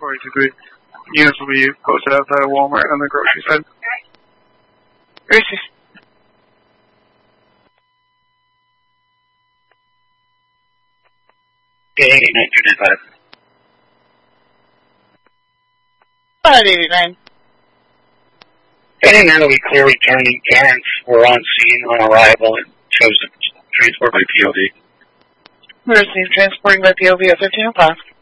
42-43. Units will be posted outside of Walmart on the grocery side. Gracie. Okay, 9295. 589. Any now we clear returning parents were on scene on arrival and chose to transport by POV. We received transporting by POV at 1505.